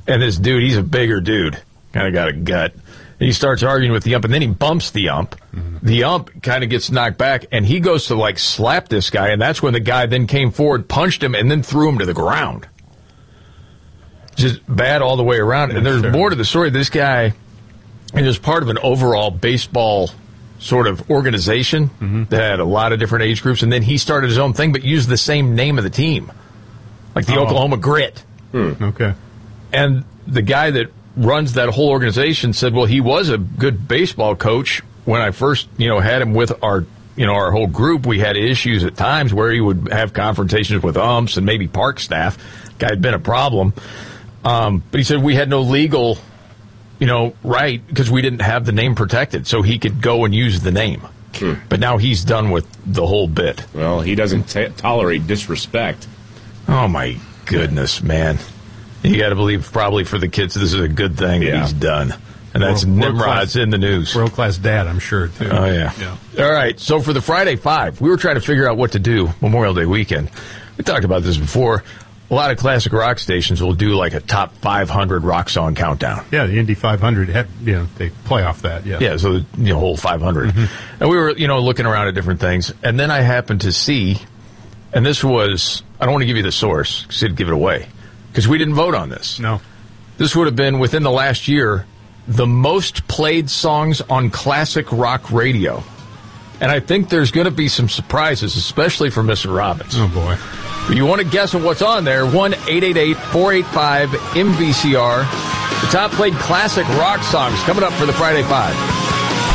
And this dude, he's a bigger dude, kind of got a gut. And he starts arguing with the ump, and then he bumps the ump. Mm-hmm. The ump kind of gets knocked back, and he goes to, like, slap this guy, and that's when the guy then came forward, punched him, and then threw him to the ground. Just bad all the way around. And there's more to the story. This guy is part of an overall baseball sort of organization that had a lot of different age groups, and then he started his own thing, but used the same name of the team, like the Oklahoma Grit. Okay. And the guy that runs that whole organization said, well, he was a good baseball coach when I first, had him with our whole group. We had issues at times where he would have confrontations with umps and maybe park staff. Guy had been a problem. But he said we had no legal, right, because we didn't have the name protected, so he could go and use the name. But now he's done with the whole bit. Well, he doesn't tolerate disrespect. Oh, my goodness, man. You got to believe probably for the kids this is a good thing that he's done. And that's Nimrod's in the news. World-class dad, I'm sure, too. Oh, yeah. All right, so for the Friday Five, we were trying to figure out what to do Memorial Day weekend. We talked about this before. A lot of classic rock stations will do like a top 500 rock song countdown. Yeah, the Indy 500, they play off that, Yeah, so the whole 500. And we were, looking around at different things. And then I happened to see, and this was, I don't want to give you the source because it'd give it away. Because we didn't vote on this. No. This would have been, within the last year, the most played songs on classic rock radio. And I think there's going to be some surprises, especially for Mr. Robbins. Oh, boy. If you want to guess at what's on there, 1-888-485-MVCR. The top played classic rock songs coming up for the Friday Five.